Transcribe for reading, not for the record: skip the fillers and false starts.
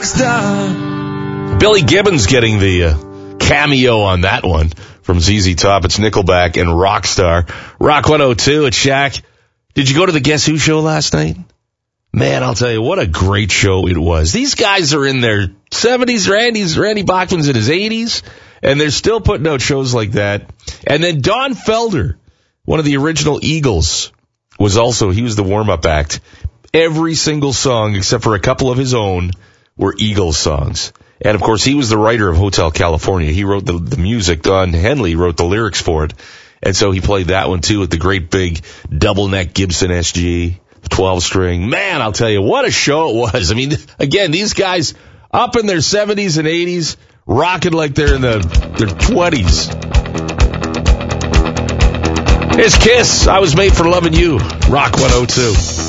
Rockstar. Billy Gibbons getting the cameo on that one from ZZ Top. It's Nickelback and Rockstar. Rock 102 at Shaq. Did you go to the Guess Who show last night? Man, I'll tell you, what a great show it was. These guys are in their 70s. Randy Bachman's in his 80s, and they're still putting out shows like that. And then Don Felder, one of the original Eagles, he was the warm-up act. Every single song, except for a couple of his own, were Eagles songs. And, of course, he was the writer of Hotel California. He wrote the music. Don Henley wrote the lyrics for it. And so he played that one, too, with the great big double-neck Gibson SG, 12-string. Man, I'll tell you, what a show it was. I mean, again, these guys up in their 70s and 80s, rocking like they're in their 20s. Here's Kiss. I Was Made for Loving You. Rock 102.